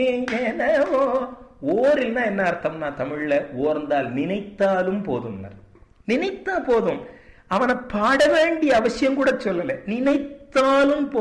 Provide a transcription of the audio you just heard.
ஓரில்னா என்ன அர்த்தம்னா தமிழ்ல ஓர்ந்தால் நினைத்தாலும் போதும். நினைத்தா போதும். அவனை பாட வேண்டிய அவசியம் கூட சொல்லல, நினைத்தாலும் போதும்.